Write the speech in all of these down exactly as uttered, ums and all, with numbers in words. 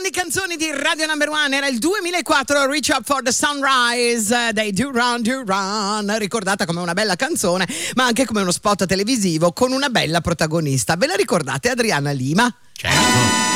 grandi canzoni di Radio Number One. Era il duemilaquattro, Reach Up for the Sunrise dei Duran Duran, ricordata come una bella canzone ma anche come uno spot televisivo con una bella protagonista. Ve la ricordate, Adriana Lima? Certo.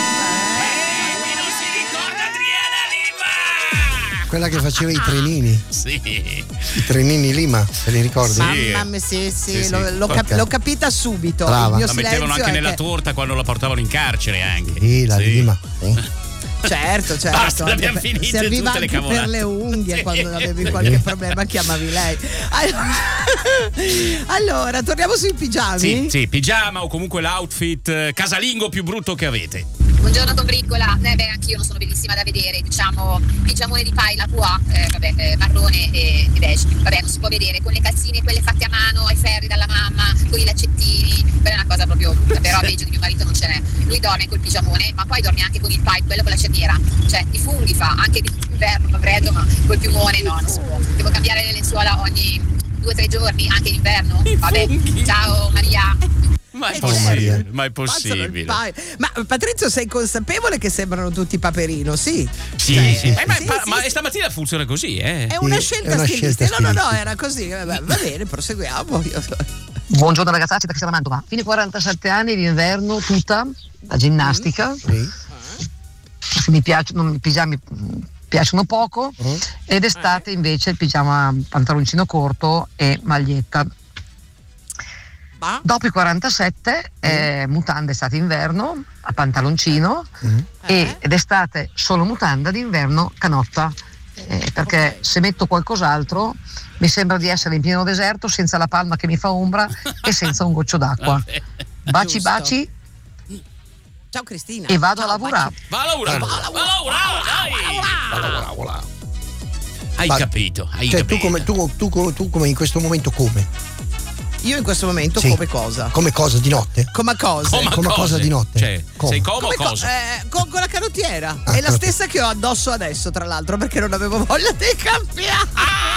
Quella che faceva i trenini. Sì. I trenini Lima, te li ricordi? Sì. Mamma mia, sì, sì, Sì, sì. l'ho, l'ho, cap- l'ho capita subito. Brava. Il mio La mettevano anche silenzio è nella che- torta quando la portavano in carcere anche. Sì, la Sì. Lima. Sì. Certo, certo. Basta, le anche abbiamo per- finite serviva tutte le anche cavolate. per le unghie. Sì. Quando avevi qualche problema chiamavi lei. Allora, allora, torniamo sui pigiami. Sì, sì, pigiama o comunque l'outfit eh, casalingo più brutto che avete. Buongiorno combricola, eh beh anch'io non sono bellissima da vedere, diciamo pigiamone di paila qua, eh, vabbè, eh, marrone e, e beige, vabbè non si può vedere, con le calzine quelle fatte a mano, ai ferri dalla mamma, con i laccettini, quella è una cosa proprio brutta, però peggio di mio marito non ce n'è, lui dorme col pigiamone ma poi dorme anche con il pipe, quello con la cerniera, cioè i funghi fa, anche d'inverno fa freddo ma col piumone no, non si può, devo cambiare le lenzuola ogni due o tre giorni, anche in inverno, vabbè, ciao Maria. Ma è Eh, possibile, certo. ma è Passano il possibile. paio. Ma Patrizio, sei consapevole che sembrano tutti Paperino? Sì. Sì, Cioè, sì. Eh, ma, sì, ma, sì, ma sì. stamattina funziona così, eh? È una Sì, scelta è una stilistica. scelta No, no, no, stilistica. era così. Va, va bene, proseguiamo. Io- Buongiorno ragazzacci da Cristiano Mantova. Fino ai quarantasette anni d'inverno tutta la ginnastica. Sì. Se mi piacciono i pigiami mm, piacciono poco Uh-huh. ed estate invece il pigiama pantaloncino corto e maglietta. Ma? Dopo i quarantasette eh, mutande estate inverno a pantaloncino Mhm. e, ed estate solo mutanda, d'inverno canotta. Eh, perché Ok. se metto qualcos'altro mi sembra di essere in pieno deserto senza la palma che mi fa ombra e senza un goccio d'acqua. Vabbè. Baci Giusto. baci Ciao Cristina. e vado Ciao, a lavorare. Va a lavorare, va a lavorare, dai. Hai Ma- capito, hai Cioè, tu capito. come, tu, tu come- tu come in questo momento come? Io in questo momento Sì. come cosa? Come cosa di notte? Come cosa? Come come cose. cosa di notte? Cioè, Come? sei como Come co- cosa? eh, con, con la canottiera. Ah, È la canottiera. stessa che ho addosso adesso, tra l'altro, perché non avevo voglia di cambiare.